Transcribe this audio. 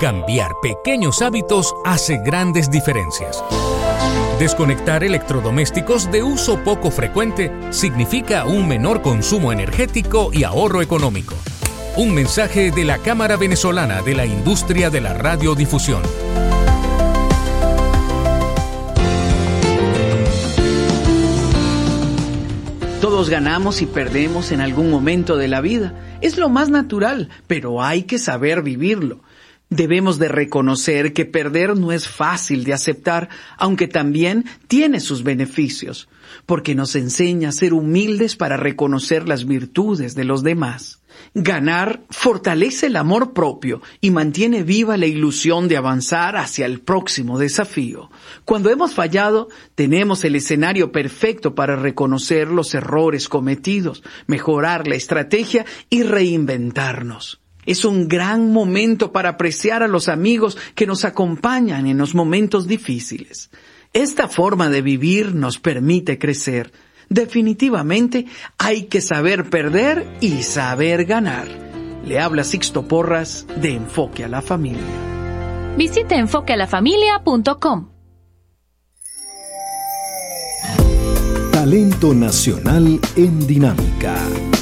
Cambiar pequeños hábitos hace grandes diferencias. Desconectar electrodomésticos de uso poco frecuente significa un menor consumo energético y ahorro económico. Un mensaje de la Cámara Venezolana de la Industria de la Radiodifusión. Todos ganamos y perdemos en algún momento de la vida. Es lo más natural, pero hay que saber vivirlo. Debemos de reconocer que perder no es fácil de aceptar, aunque también tiene sus beneficios, porque nos enseña a ser humildes para reconocer las virtudes de los demás. Ganar fortalece el amor propio y mantiene viva la ilusión de avanzar hacia el próximo desafío. Cuando hemos fallado, tenemos el escenario perfecto para reconocer los errores cometidos, mejorar la estrategia y reinventarnos. Es un gran momento para apreciar a los amigos que nos acompañan en los momentos difíciles. Esta forma de vivir nos permite crecer. Definitivamente hay que saber perder y saber ganar. Le habla Sixto Porras de Enfoque a la Familia. Visite enfoquealafamilia.com. Talento nacional en dinámica.